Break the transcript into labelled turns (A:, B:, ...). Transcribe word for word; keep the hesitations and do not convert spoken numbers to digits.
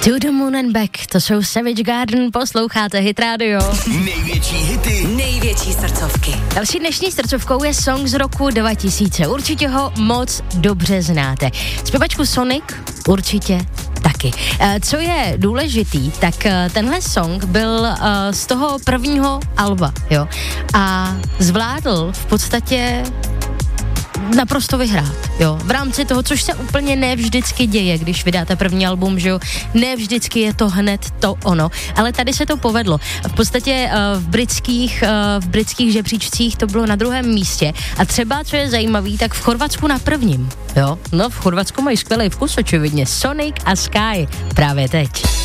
A: To the Moon and Back, to jsou Savage Garden, posloucháte Hit Radio.
B: Největší hity,
C: největší srdcovky.
A: Další dnešní srdcovkou je song z roku dva tisíce. Určitě ho moc dobře znáte. Zpěvačku Sonic určitě taky. Co je důležitý, tak tenhle song byl z toho prvního alba, jo. A zvládl v podstatě naprosto vyhrát, jo. V rámci toho, což se úplně nevždycky děje, když vydáte první album, že jo. Nevždycky je to hned to ono, ale tady se to povedlo. V podstatě uh, v britských uh, v britských žebříčcích to bylo na druhém místě a třeba, co je zajímavý, tak v Chorvatsku na prvním, jo. No, v Chorvatsku mají skvělý vkus, očividně. Sonic a Sky právě teď.